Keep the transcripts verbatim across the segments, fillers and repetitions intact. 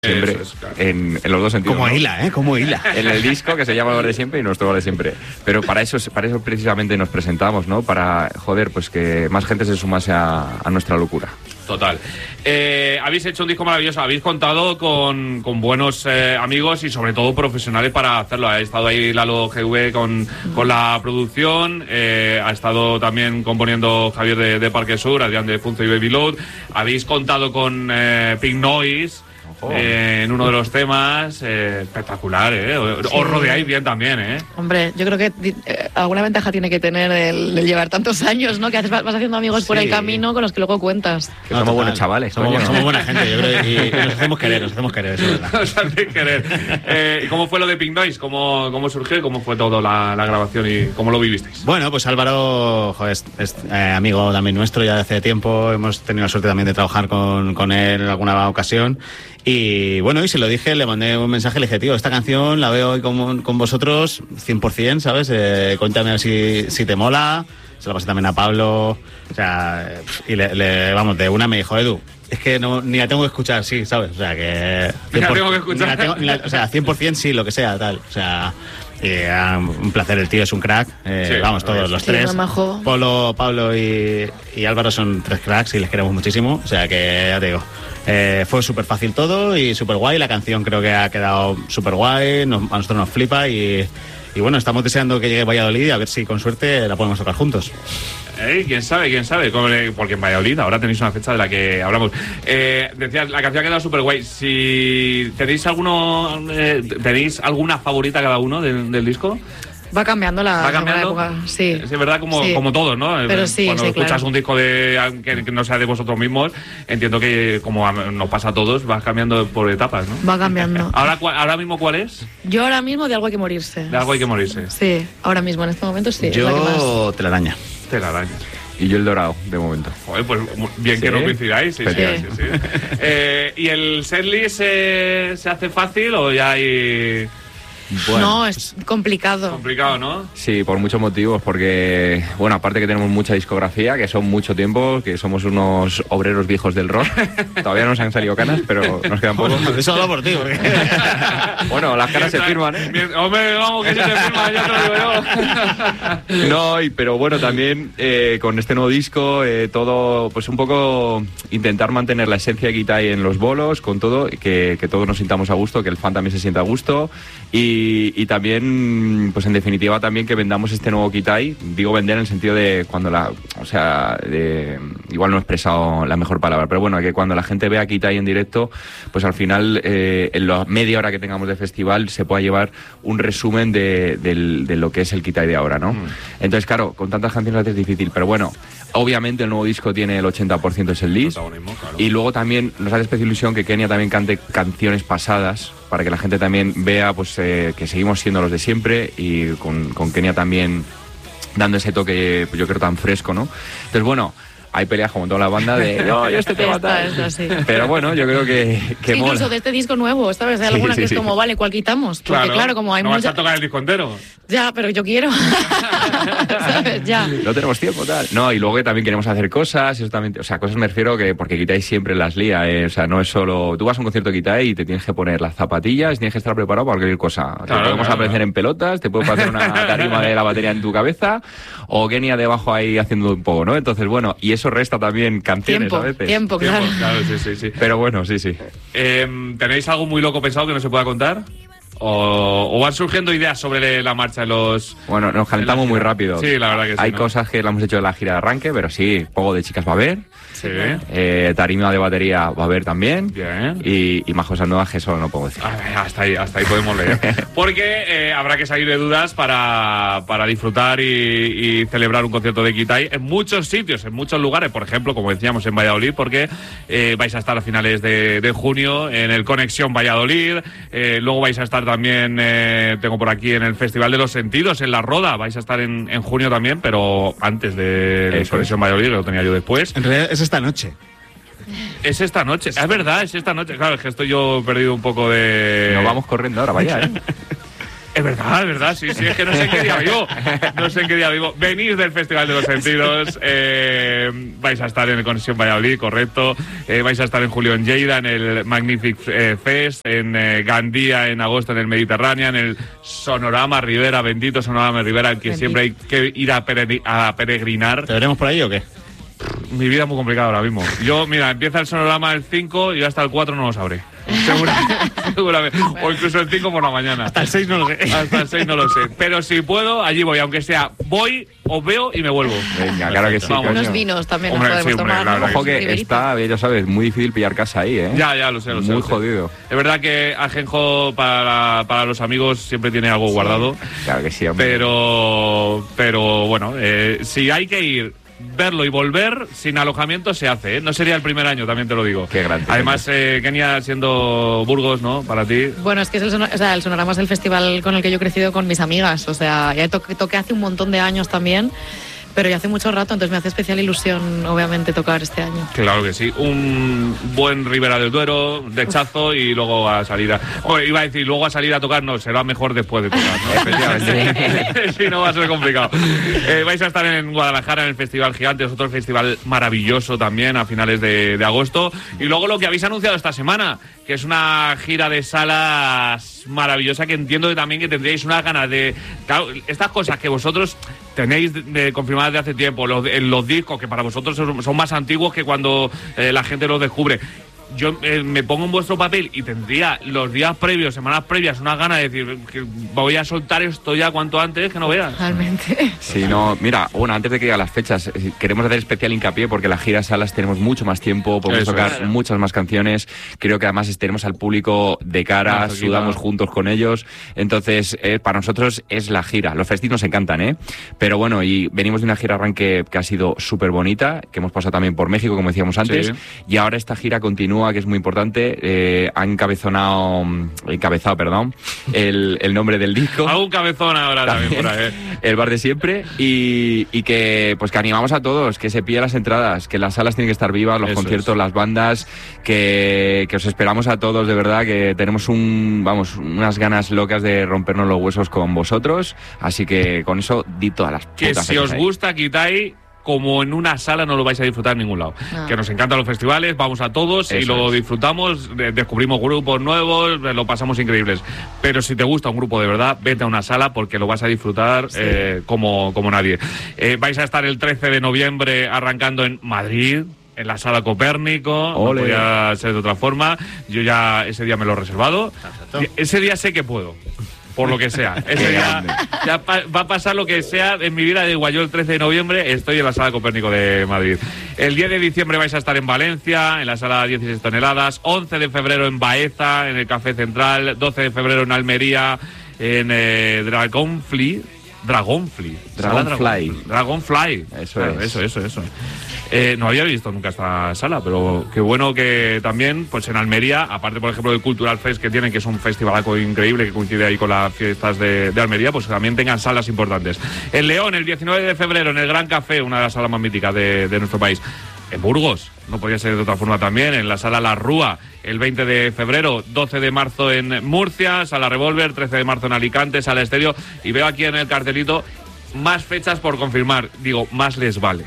Siempre, es, claro. en, en los dos sentidos. Como ¿no? hila, ¿eh? Como hila. En el disco, que se llama Gol de Siempre, y nuestro Gol de Siempre. Pero para eso, para eso precisamente nos presentamos, ¿no? Para, joder, pues que más gente se sumase a, a nuestra locura. Total. Eh, habéis hecho un disco maravilloso, habéis contado con, con buenos eh, amigos y sobre todo profesionales para hacerlo. Ha estado ahí Lalo G V con, con la producción, eh, ha estado también componiendo Javier de, de Parque Sur, Adrián de Funzo y Baby Load. Habéis contado con eh, Pink Noise. Eh, en uno de los temas, eh, espectacular, ¿eh? Os Sí. rodeáis bien también, ¿eh? Hombre, yo creo que eh, alguna ventaja tiene que tener el, el llevar tantos años, ¿no? Que haces, vas haciendo amigos Sí. por el camino con los que luego cuentas. Que somos buenos chavales. Somos, coño. somos buena gente, yo creo, y, y nos hacemos querer, nos hacemos querer, eso es verdad. Os hace querer. Eh, ¿Y cómo fue lo de Pink Noise? ¿Cómo, cómo surgió y cómo fue todo la, la grabación y cómo lo vivisteis? Bueno, pues Álvaro, joder, es, es eh, amigo también nuestro ya de hace tiempo. Hemos tenido la suerte también de trabajar con, con él en alguna ocasión. Y bueno, y se lo dije, le mandé un mensaje, le dije, tío, esta canción la veo hoy con, con vosotros cien por ciento, ¿sabes? Eh, cuéntame a ver si, si te mola. Se lo pasé también a Pablo. O sea, y le, le- vamos, de una me dijo, Edu, es que no, ni la tengo que escuchar, sí, ¿sabes? O sea, que... Ni la tengo que escuchar. ni la tengo- ni la- o sea, cien por ciento sí, lo que sea, tal. O sea... eh, un placer, el tío es un crack. Eh, Sí, vamos, todos los sí, tres. muy majo. Polo, Pablo y, y Álvaro son tres cracks y les queremos muchísimo. O sea que, ya te digo, eh, fue súper fácil todo y súper guay. La canción creo que ha quedado súper guay. Nos, a nosotros nos flipa y, y bueno, estamos deseando que llegue Valladolid y a ver si con suerte la podemos tocar juntos. Eh, ¿Quién sabe? ¿Quién sabe? Como le- Porque en Valladolid ahora tenéis una fecha de la que hablamos. Eh, decías, la canción ha quedado súper guay. Si tenéis alguno, eh, ¿tenéis alguna favorita cada uno del, del disco? Va cambiando la ¿Va segunda cambiando? época, sí. Es verdad, como, Sí. como todos, ¿no? Pero sí, Cuando sí, escuchas claro. un disco de que, que no sea de vosotros mismos, entiendo que, como a- nos pasa a todos, vas cambiando por etapas, ¿no? Va cambiando. Ahora, cua- ahora mismo, ¿cuál es? Yo ahora mismo de algo hay que morirse. De algo hay que morirse. Sí, ahora mismo, en este momento sí. es la que más. Yo, telaraña. Telaraña. Y yo el dorado, de momento. Joder, pues mu- bien ¿Sí? que no coincidáis. Sí, sí, sí, Efectivamente. sí. Eh, ¿Y el setlist eh, se hace fácil o ya hay No, es complicado. complicado, no? Sí, por muchos motivos, porque, bueno, aparte que tenemos mucha discografía, que son mucho tiempo, que somos unos obreros viejos del rock. Todavía no nos han salido canas, pero nos quedan pocos. Eso hablo por ti, porque... Bueno, las caras se firman, ¿eh? Mien- Hombre, vamos, que se te firma, ya te lo digo yo. No, y, pero bueno, también eh, con este nuevo disco, eh, todo, pues un poco intentar mantener la esencia de Kitai en los bolos, con todo, que, que todos nos sintamos a gusto, que el fan también se sienta a gusto, y, y también, pues en definitiva, también que vendamos este nuevo Kitai. Digo vender en el sentido de cuando la, o sea, de, igual no he expresado la mejor palabra, pero bueno, que cuando la gente vea Kitai en directo, pues al final, eh, en la media hora que tengamos de festival, se pueda llevar un resumen de, del- de lo que es el Kitai de ahora, ¿no? Mm. Entonces, claro, con tantas canciones es difícil, pero bueno, obviamente el nuevo disco tiene el ochenta por ciento es el list. Protagonismo, claro. Y luego también nos hace especial ilusión que Kenia también cante canciones pasadas, para que la gente también vea pues eh, que seguimos siendo los de siempre, y con, con Kenia también dando ese toque, pues, yo creo, tan fresco, ¿no? Entonces, bueno, hay peleas como en toda la banda de no, yo este tema Esta, tal. esta, sí. Pero bueno, yo creo que, que Sí, incluso mola. de este disco nuevo, ¿sabes? Hay Sí, alguna sí, que sí. es como, vale, ¿cuál quitamos? Porque claro, como hay no vas mucha... a tocar el disco entero. Ya, pero yo quiero. ¿Sabes? Ya. No tenemos tiempo, tal. No, y luego que también queremos hacer cosas, eso también, o sea, cosas me refiero que porque Kitai siempre las lía, eh, o sea, no es solo, tú vas a un concierto de Kitai y te tienes que poner las zapatillas, tienes que estar preparado para cualquier cosa. te Claro, podemos claro, aparecer claro. en pelotas, te puede pasar una tarima de la batería en tu cabeza, o Kenia debajo ahí haciendo un poco, ¿no? Entonces, bueno, y eso resta también canciones Tiempo, a veces. tiempo, claro. Tiempo, claro, sí, sí, sí. Pero bueno, sí, sí. Eh, ¿Tenéis algo muy loco pensado que no se pueda contar? ¿O, o van surgiendo ideas sobre la marcha en los...? Bueno, nos calentamos en la muy gira? rápido. Sí, la verdad que sí. Hay ¿no? cosas que la hemos hecho en la gira de arranque, pero sí, poco de chicas va a haber. Sí, Eh, tarima de batería va a haber también. bien. Y, y más cosas nuevas que solo no puedo decir. A ver, hasta ahí, hasta ahí podemos leer. Porque eh, habrá que salir de dudas para, para disfrutar y, y celebrar un concierto de Kitai en muchos sitios, en muchos lugares. Por ejemplo, como decíamos, en Valladolid, porque eh, vais a estar a finales de, de junio en el Conexión Valladolid. Eh, luego vais a estar también, eh, tengo por aquí, en el Festival de los Sentidos, en La Roda. Vais a estar en, en junio también, pero antes de, de Eso Conexión Valladolid, que lo tenía yo después. En realidad es esta noche. Es esta noche, es verdad, es esta noche. Claro, es que estoy yo perdido un poco de... Nos vamos corriendo ahora, vaya, ¿eh? Es verdad, es verdad, sí, sí, es que no sé en qué día vivo. No sé en qué día vivo. Venís del Festival de los Sentidos, eh, vais a estar en el Conexión Valladolid, correcto. Eh, vais a estar en julio en Lleida, en el Magnific eh, Fest, en eh, Gandía en agosto en el Mediterráneo, en el Sonorama Rivera, bendito Sonorama Rivera, que bendito. Siempre hay que ir a, peregr a peregrinar. ¿Te veremos por ahí o qué? Mi vida es muy complicada ahora mismo. Yo, mira, empieza el Sonorama el cinco y yo hasta el cuatro no lo sabré. Seguramente, seguramente. O incluso el cinco por la mañana. Hasta el seis no lo sé. Hasta el seis no lo sé. Pero si puedo, allí voy. Aunque sea, voy, os veo y me vuelvo. Venga, claro que sí. Vamos. Unos vinos también hombre, nos podemos sí, hombre, tomar. claro, Ojo que, que está, ya sabes, muy difícil pillar casa ahí, ¿eh? Ya, ya, lo sé, lo sé. Muy lo sé. jodido. Es verdad que Ajenjo para, para los amigos siempre tiene algo guardado. Claro que sí, hombre. Pero, pero bueno, eh, si hay que ir, verlo y volver sin alojamiento se hace, ¿eh? No sería el primer año, también te lo digo. Qué grande. Además, eh, Kenia siendo Burgos, ¿no? Para ti. Bueno, es que es el, sonor, o sea, el Sonorama es el festival con el que yo he crecido con mis amigas. O sea, ya toqué, toqué hace un montón de años también, pero ya hace mucho rato, entonces me hace especial ilusión, obviamente, tocar este año. Claro que sí. Un buen Ribera del Duero, de Chazo y luego a salir a... Bueno, iba a decir, luego a salir a tocar, no, será mejor después de tocar, ¿no? Efectivamente. Si no, va a ser complicado. Eh, vais a estar en Guadalajara en el Festival Gigante, es otro festival maravilloso también, a finales de, de agosto. Y luego lo que habéis anunciado esta semana, que es una gira de salas maravillosa, que entiendo que también que tendríais unas ganas de... Claro, estas cosas que vosotros tenéis de, de confirmadas de hace tiempo, los, los discos que para vosotros son, son más antiguos que cuando eh, la gente los descubre. Yo eh, me pongo en vuestro papel y tendría los días previos, semanas previas, una gana de decir que voy a soltar esto ya cuanto antes, que no veas. Realmente. Sí, no, mira, bueno, antes de que lleguen las fechas, queremos hacer especial hincapié porque la gira salas tenemos mucho más tiempo, podemos Eso tocar es. muchas más canciones, creo que además tenemos al público de cara, Más aquí, sudamos claro. juntos con ellos, entonces eh, para nosotros es la gira, los festivos nos encantan, ¿eh? Pero bueno, y venimos de una gira arranque que ha sido súper bonita, que hemos pasado también por México, como decíamos antes, Sí. y ahora esta gira continúa, que es muy importante. Eh, han encabezonado, encabezado, perdón, el, el nombre del disco. Hago un cabezón ahora también, También, por ahí. el bar de siempre y, y que pues que animamos a todos, que se pillen las entradas, que las salas tienen que estar vivas, los Eso conciertos, es. las bandas, que, que os esperamos a todos, de verdad, que tenemos un vamos unas ganas locas de rompernos los huesos con vosotros, así que con eso di todas las Que putas si fechas os ahí. gusta Kitai, como en una sala no lo vais a disfrutar en ningún lado. No. Que nos encantan los festivales, vamos a todos y Eso lo es. disfrutamos, de- descubrimos grupos nuevos, eh, lo pasamos increíbles. Pero si te gusta un grupo de verdad, vete a una sala porque lo vas a disfrutar Sí. eh, como, como nadie. Eh, vais a estar el trece de noviembre arrancando en Madrid, en la Sala Copérnico, Ole. no podía ser de otra forma. Yo ya ese día me lo he reservado. Perfecto. Ese día sé que puedo. Por lo que sea. Ese Qué día grande. ya pa- va a pasar lo que sea en mi vida. De igual, yo el trece de noviembre estoy en la Sala Copérnico de Madrid. El diez de diciembre vais a estar en Valencia, en la Sala dieciséis toneladas. once de febrero en Baeza, en el Café Central. doce de febrero en Almería, en eh, Dragonfly. Dragonfly. Sala Dragonfly. Dragon- Dragonfly. Eso Claro, es. Eso, eso, eso. Eh, no había visto nunca esta sala, pero qué bueno que también, pues en Almería, aparte, por ejemplo, del Cultural Fest que tienen, que es un festivalaco increíble que coincide ahí con las fiestas de, de Almería, pues también tengan salas importantes. En León, el diecinueve de febrero, en el Gran Café, una de las salas más míticas de, de nuestro país. En Burgos, no podía ser de otra forma también, en la Sala La Rúa, el veinte de febrero, doce de marzo en Murcia, Sala Revolver, trece de marzo en Alicante, Sala Estéreo, y veo aquí en el cartelito más fechas por confirmar. Digo, más les vale.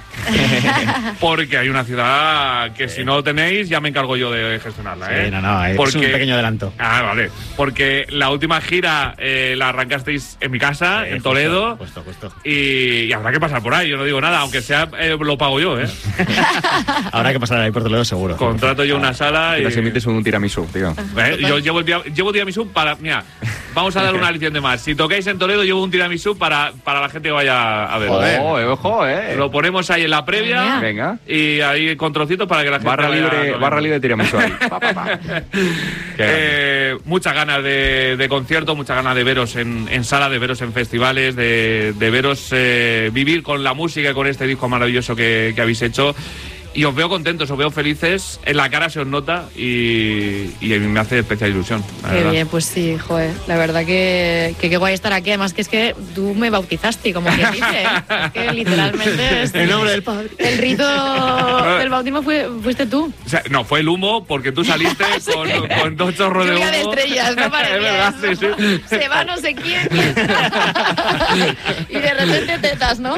Porque hay una ciudad que si no tenéis, ya me encargo yo de gestionarla, ¿eh? Sí, no, no, es Porque- un pequeño adelanto. Ah, vale. Porque la última gira eh, la arrancasteis en mi casa, Eh, en Toledo. Justo, justo, justo. Y, y habrá que pasar por ahí, yo no digo nada, aunque sea eh, lo pago yo, ¿eh? Habrá que pasar ahí por Toledo seguro. Contrato yo una sala y... Pero si emites un tiramisú, tío. ¿Eh? Yo llevo, el, dia- llevo tiramisú para... Mira, vamos a dar una lección de más. Si tocáis en Toledo, llevo un tiramisú para, para la gente que vaya a ver. Joder. Ojo, eh, ojo, eh. Lo ponemos ahí en la previa. Venga. Y ahí con trocitos para que la gente Barra vaya libre, comiendo. barra libre tiramisú ahí. Pa, pa, pa. Qué Eh, muchas ganas de, de concierto, muchas ganas de veros en, en sala, de veros en festivales, de, de veros eh, vivir con la música y con este disco maravilloso que, que habéis hecho. y os veo contentos, os veo felices, en la cara se os nota y, y a mí me hace especial ilusión. Qué verdad. Bien, pues sí, joder, la verdad que, que qué guay estar aquí, además que es que tú me bautizaste, como quien dice, ¿eh? Es que literalmente... Es, el nombre del padre. El rito del bautismo fue, fuiste tú. O sea, no, fue el humo, porque tú saliste sí. con, con dos chorros Lluvia de humo. de estrellas, no parecía. Es verdad, sí, sí. Se va no sé quién. Y de repente tetas, ¿no?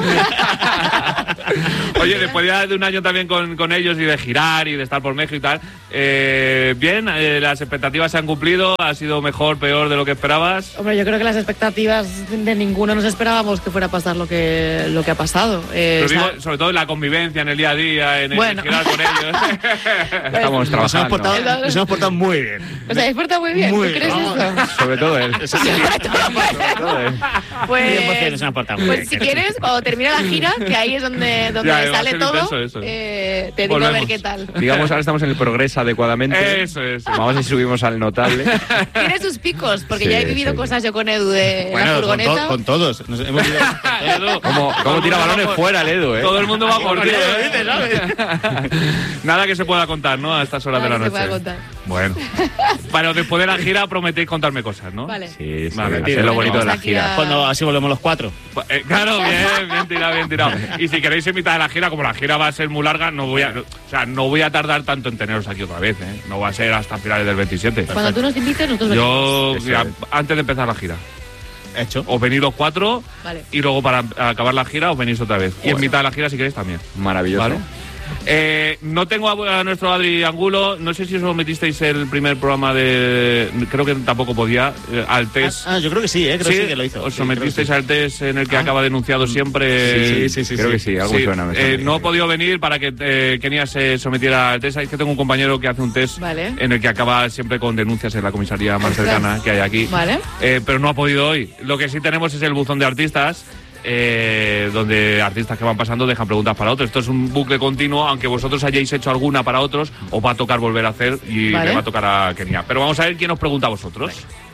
Oye, después ya de un año también con, con ellos y de girar y de estar por México y tal, eh, bien, eh, las expectativas se han cumplido, ha sido mejor, peor de lo que esperabas. Hombre, yo creo que las expectativas de ninguno nos esperábamos que fuera a pasar lo que, lo que ha pasado. Eh, Pero o sea, digo, sobre todo en la convivencia, en el día a día, en, bueno. en girar con ellos. Estamos trabajando. Nos hemos portado, nos hemos portado muy bien. O sea, ¿habéis portado muy bien? Muy ¿Tú crees bien. eso? Sobre todo él. Pues, cien por ciento nos hemos portado muy pues bien. si quieres, cuando termine la gira, que ahí es donde, donde Ya, va a sale ser todo, intenso eso. eh, te digo a ver Volvemos. qué tal. Digamos, ahora estamos en el progreso adecuadamente. Eso es. Vamos a ver si subimos al notable. Tiene sus picos, porque Sí, ya he vivido sí. cosas yo con Edu de Bueno, la con, furgoneta. to- con todos. Nos hemos ido con todos. Edu, ¿Cómo, cómo tira balones fuera el Edu, eh? Todo el mundo va por ti. Porque lo ¿eh? dices, ¿sabes? Nada que se pueda contar, ¿no? A estas horas Nada de la que se noche. pueda contar. Bueno. Pero después de la gira prometéis contarme cosas, ¿no? Vale. Sí, sí, Vale, es tío. lo bonito de la Vamos aquí gira. a- Cuando así volvemos los cuatro. Eh, claro, bien, bien tirado, bien tirado. Y si queréis en mitad de la gira, como la gira va a ser muy larga, no voy a, no, o sea, no voy a tardar tanto en teneros aquí otra vez, ¿eh? No va a ser hasta finales del veintisiete. Cuando tú nos invites, nosotros venimos. Yo, Eso mira, es. antes de empezar la gira, Hecho. os venís los cuatro Vale. y luego para acabar la gira os venís otra vez. Y en mitad de la gira, si queréis, también. Maravilloso. Vale. Eh, no tengo a, a nuestro Adri Angulo, no sé si os metisteis el primer programa de... Creo que tampoco podía, eh, al test. Ah, ah, yo creo que sí, ¿eh? Creo Sí, sí que lo hizo. os Sí, sometisteis creo que al test en el que Ah. acaba denunciado siempre. Sí, sí, sí, Creo sí. que sí, algo Sí, me suena. me suena. eh, no he podido venir para que eh, Kenia se sometiera al test. Es que tengo un compañero que hace un test Vale. en el que acaba siempre con denuncias en la comisaría más Ostras. cercana que hay aquí. Vale. Eh, pero no ha podido hoy. Lo que sí tenemos es el buzón de artistas. Eh, donde artistas que van pasando dejan preguntas para otros. Esto es un bucle continuo, aunque vosotros hayáis hecho alguna para otros, os va a tocar volver a hacer y Vale. le va a tocar a Kenia. Pero vamos a ver quién os pregunta a vosotros.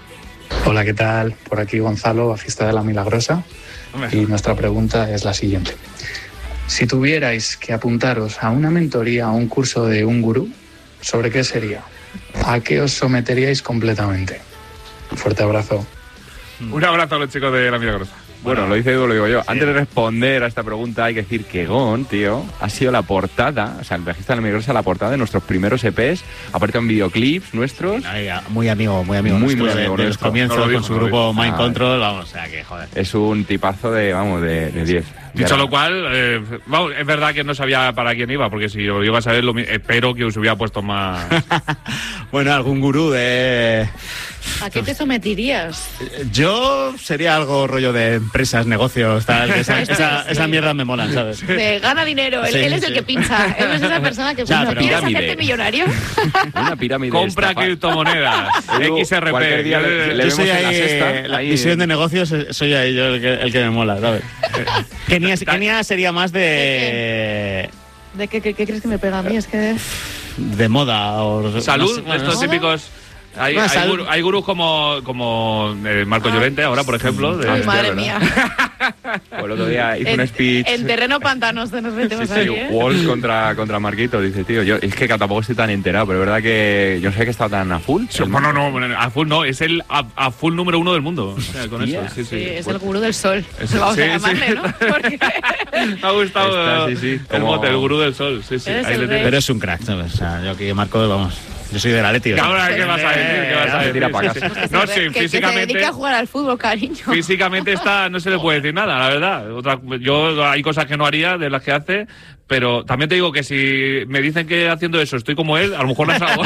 Hola, ¿qué tal? Por aquí Gonzalo, bajista de La Milagrosa. Y nuestra pregunta es la siguiente. Si tuvierais que apuntaros a una mentoría o un curso de un gurú, ¿sobre qué sería? ¿A qué os someteríais completamente? Un fuerte abrazo. Un abrazo a los chicos de La Milagrosa. Bueno, lo dice Edu, lo digo yo. Antes de responder a esta pregunta hay que decir que Gon, tío, ha sido la portada, o sea, el bajista de La Milagrosa, la portada de nuestros primeros E Pes, aparte en videoclips nuestros. Ay, muy amigo, muy amigo. Muy, nuestro, muy de- amigo de, los nuestro. comienzos No lo con digo, su no lo grupo digo. Mind Ah, Control, vamos, o sea que joder. Es un tipazo de, vamos, de de diez. Dicho lo cual, eh, vamos, es verdad que no sabía para quién iba, porque si lo iba a saber, lo, mi- espero que os hubiera puesto más. Bueno, algún gurú de... ¿A qué te sometirías? Yo sería algo rollo de empresas, negocios, tal. que Esa, Esto esa, sí. esa mierda me molan, ¿sabes? De gana dinero. Él, Sí, él es el sí. que pincha. Él es esa persona que O sea, pincha. pero- ¿Quieres Pirámide. hacerte millonario? Una pirámide. Compra estafa. criptomonedas. Edu, X R P. cualquier día le- Yo- le- Yo soy vemos en la ahí, sexta, la ahí- visión de negocios, eh, soy ahí yo el que, el que me mola, ¿sabes? Kenia, Kenia sería más de... ¿De qué, qué, qué crees que me pega a mí? Es que... de moda o... Salud, no sé, bueno, estos no sé. típicos. Hay, Bueno, hay, salud. gurú- hay gurús como, como eh, Marco Ah. Llorente, ahora, por ejemplo. de- Ay, hostia, madre ¿verdad? mía. Pues el otro día hizo En, un speech. en terreno pantanoso nos metemos Sí, sí, ahí, ¿eh? Walls contra, contra Marquito, dice, tío, yo es que tampoco estoy tan enterado, pero es verdad que yo no sé que estaba tan a full. Sí, no, no, no, a full no, es el a, a full número uno del mundo. O sea, con Hostia. eso, sí, sí. Sí, es el gurú del sol. Eso, Vamos sí, a llamarle, sí. ¿no? Porque... Me ha gustado Está, sí, sí, el como- mote, el gurú del sol. Sí, sí. Eres Ahí el le rey. tienes. Pero es un crack, ¿sabes? O sea, yo aquí Marco, vamos... Yo soy de la Leti. ¿Qué, ahora, ¿qué vas a decir? ¿Qué vas a Se decir? tira pa' Sí, casa. sí. que se No, re- sí, que- que se físicamente. dedique a jugar al fútbol, cariño. Físicamente está, no se le puede decir nada, la verdad. Otra, yo hay cosas que no haría de las que hace, pero también te digo que si me dicen que haciendo eso estoy como él, a lo mejor no salgo.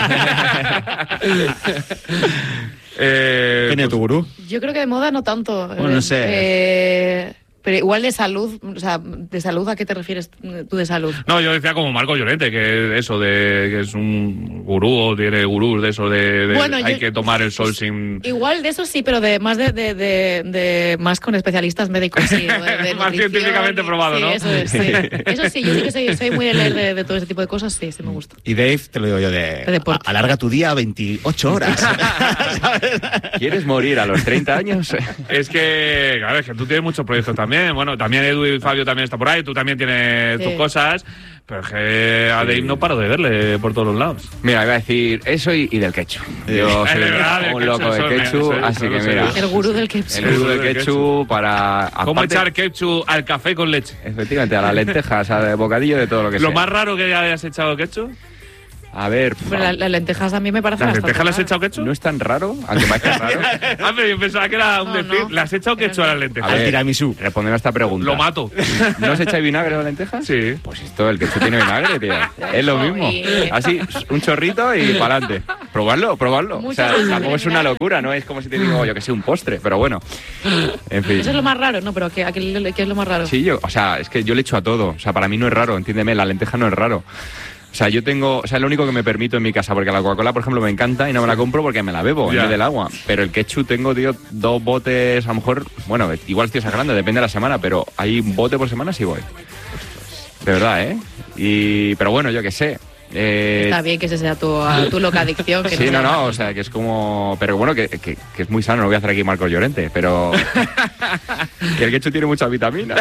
eh, ¿Quién es tu gurú? Yo creo que de moda no tanto. Bueno, no sé. Eh, pero igual de salud, o sea, de salud, ¿a qué te refieres tú de salud? No, yo decía como Marco Llorente, que eso de que es un gurú o tiene gurús de eso de, de Bueno, hay yo- que tomar el sol sin... Igual de eso sí, pero de más de, de, de, de- más con especialistas médicos, sí. o de- de Más nutrición científicamente y- probado, sí, ¿no? Eso es, sí. Eso sí, yo sí que soy, soy muy de leer de, de todo ese tipo de cosas, sí, sí me gusta. Y Dave, te lo digo yo, de... De deporte. a- alarga tu día a veintiocho horas. ¿Sabes? ¿Quieres morir a los treinta años? Es que, claro, es que tú tienes muchos proyectos también. también, bueno, también Edu y Fabio también está por ahí, tú también tienes Sí. tus cosas, pero es que a Dave no paro de verle por todos los lados. Mira, iba a decir eso y, y del ketchup. Yo Es soy verdad, del un ketchup, loco de eso, ketchup, eso, así eso que lo sé mira. yo. El gurú del ketchup. El gurú de ketchup para... ¿Cómo aparte- echar ketchup al café con leche? Efectivamente, a las lentejas, al bocadillo, de todo lo que Lo sea. más raro que hayas echado ketchup. A ver, Pero la- las lentejas a mí me parecen ¿Las bastante lentejas las has raras. echado ketchup? no es tan raro, aunque parezca raro. Ah, pero yo pensaba que era un No, decir. no. ¿Le has echado ketchup a las lentejas? A Al ver, tiramisú. respondeme a esta pregunta. Lo mato. ¿No os echáis vinagre a las lentejas? Sí. Pues esto, el ketchup tiene vinagre, tío. Es lo mismo. Joder. Así, un chorrito y para adelante. Probarlo, probarlo. Mucho O sea, vinagre, tampoco es una vinagre. locura, no es como si te digo, yo que sé, un postre, pero bueno. En fin. Eso es lo más raro, ¿no? Pero ¿qué, a qué- qué es lo más raro? Sí, yo, o sea, es que yo le echo a todo. O sea, para mí no es raro, entiéndeme, la lenteja no es raro. O sea, yo tengo, o sea, es lo único que me permito en mi casa, porque la Coca-Cola, por ejemplo, me encanta y no me la compro porque me la bebo en Ya. vez del agua. Pero el ketchup tengo, tío, dos botes, a lo mejor, bueno, igual estoy exagerando, depende de la semana, pero hay un bote por semana sí voy. De verdad, ¿eh? Y, pero bueno, yo qué sé. Eh, Está bien que ese sea tu, a- tu loca adicción. Que sí, no, sea- no, o sea, que es como... Pero bueno, que, que- que es muy sano, no voy a hacer aquí Marcos Llorente, pero... que el ketchup tiene muchas vitaminas.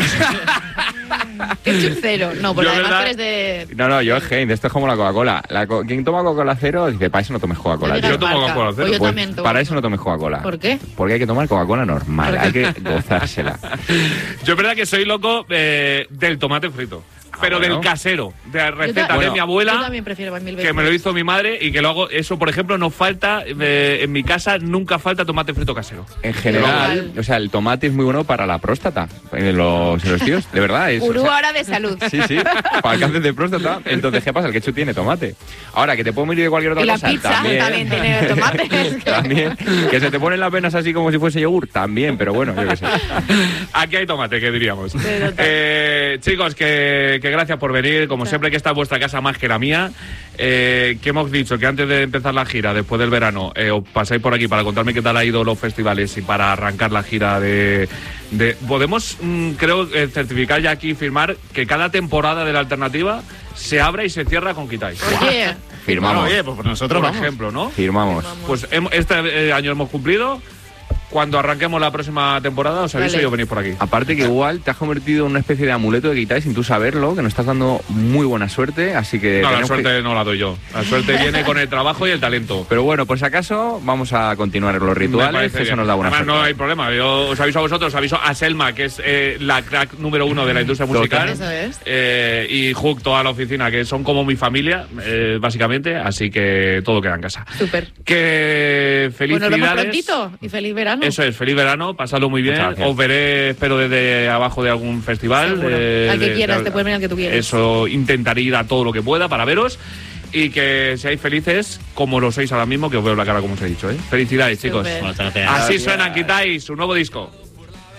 Ketchup cero. No, porque Yo, además ¿verdad? tú eres de... No, no, yo es Heinz, esto es como la Coca-Cola. La co- Quien toma Coca-Cola cero dice, para eso no tomes Coca-Cola. de tío". Yo tomo marca. Coca-Cola cero. Pues yo Pues también tomo. para eso no tomes Coca-Cola. ¿Por qué? Porque hay que tomar Coca-Cola normal, hay que gozársela. Yo es verdad que soy loco eh, del tomate frito. Pero bueno. del casero, de la Yo receta ta- de Bueno, mi Yo abuela, también prefiero mil veces. que me lo hizo mi madre y que lo hago. Eso, por ejemplo, no falta. eh, en mi casa nunca falta tomate frito casero. En general, Igual. o sea, el tomate es muy bueno para la próstata. En los, en los tíos, de verdad. Es, o Gurú sea, ahora de salud. sí, sí, para el cáncer de próstata. Entonces, ¿qué pasa? El ketchup tiene tomate. Ahora, que te puedo morir de cualquier otra Y la cosa. pizza también, tiene tomate. Es que- También. Que se te ponen las venas así como si fuese yogur. También, pero bueno, yo qué sé. Aquí hay tomate, que diríamos. total. Eh, chicos, que, que gracias por venir. Como siempre, que esta es vuestra casa más que la mía. Eh, que hemos dicho que antes de empezar la gira, después del verano, eh, os pasáis por aquí para contarme qué tal ha ido los festivales y para arrancar la gira de... de podemos, mm, creo, eh, certificar ya aquí y firmar que cada temporada de la alternativa se abre y se cierra con Quitáis. Oye, Firmamos. Oye, pues por nosotros Por vamos. ejemplo, ¿no? Firmamos. Pues hem- este eh, año hemos cumplido. Cuando arranquemos la próxima temporada, os aviso Vale. y os venís por aquí. Aparte que igual te has convertido en una especie de amuleto de quitáis sin tú saberlo, que nos estás dando muy buena suerte, así que... No, la tenemos suerte que- no la doy yo. La suerte viene con el trabajo y el talento. Pero bueno, por si acaso, vamos a continuar los Me rituales, parece eso bien. nos da buena Además, suerte. no hay problema. Yo os aviso a vosotros, os aviso a Selma, que es eh, la crack número uno de la industria musical. Eso es. Eh, y Hook, toda la oficina, que son como mi familia, eh, básicamente. Así que todo queda en casa. súper. Que Pues nos vemos felicidades. prontito y feliz verano. Eso es, feliz verano, pasadlo muy bien. Muchas gracias. Os veré, espero, desde abajo de algún festival. Seguro. eh, Al que de- quieras, de- te puedes venir al que tú quieras. Eso, intentaré ir a todo lo que pueda para veros. Y que seáis felices como lo sois ahora mismo, que os veo la cara como os he dicho. ¿eh? Felicidades, chicos. Súper. Muchas gracias. Así suena Quitáis, su nuevo disco.